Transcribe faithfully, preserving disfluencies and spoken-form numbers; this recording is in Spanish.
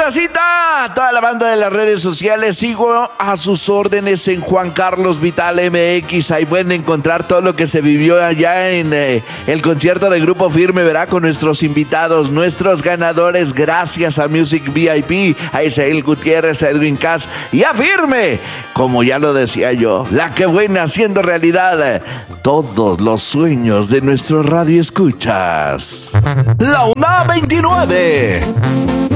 racita, toda la banda de las redes sociales, sigo a sus órdenes en Juan Carlos Vital M X. Ahí pueden encontrar todo lo que se vivió allá en eh, el concierto de Grupo Firme, verá, con nuestros invitados, nuestros ganadores, gracias a Music V I P, a Isael Gutiérrez, a Edwin Cass y a Firme. Como ya lo decía yo, la que buena haciendo realidad todos los sueños de nuestro radio escuchas. La una veintinueve.